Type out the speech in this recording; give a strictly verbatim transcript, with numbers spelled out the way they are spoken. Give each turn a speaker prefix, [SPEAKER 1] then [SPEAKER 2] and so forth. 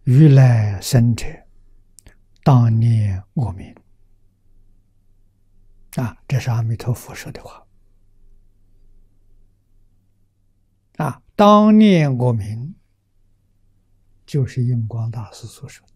[SPEAKER 1] 欲来生者，当念我名。啊，这是阿弥陀佛说的话。啊，当念我名，就是印光大师所说的。